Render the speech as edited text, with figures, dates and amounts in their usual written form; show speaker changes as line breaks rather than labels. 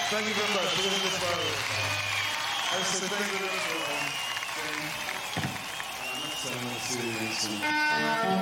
Thank you very much. We're going to get started. I said thank you very much.